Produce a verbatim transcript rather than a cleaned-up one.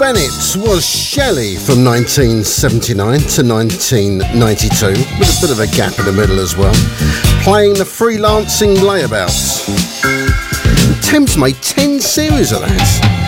Bennett was Shelley from nineteen seventy-nine to nineteen ninety-two, with a bit of a gap in the middle as well, playing the Freelancing Layabouts. Thames made ten series of that.